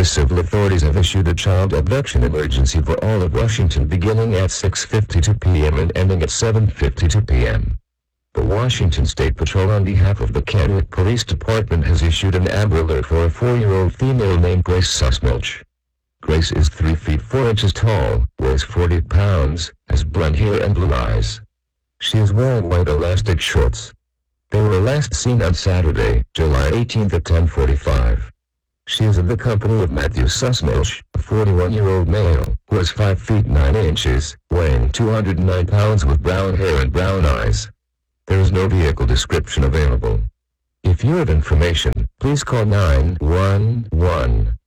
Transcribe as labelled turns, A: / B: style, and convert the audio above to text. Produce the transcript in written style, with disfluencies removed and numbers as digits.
A: The civil authorities have issued a child abduction emergency for all of Washington beginning at 6:52 p.m. and ending at 7:52 p.m. The Washington State Patrol on behalf of the Kennewick Police Department has issued an Amber Alert for a 4-year-old female named Grace Sussmilch. Grace is 3 feet 4 inches tall, weighs 40 pounds, has blonde hair and blue eyes. She is wearing white elastic shorts. They were last seen on Saturday, July 18th at 10:45. She is in the company of Matthew Sussmilch, a 41-year-old male, who is 5 feet 9 inches, weighing 209 pounds with brown hair and brown eyes. There is no vehicle description available. If you have information, please call 911.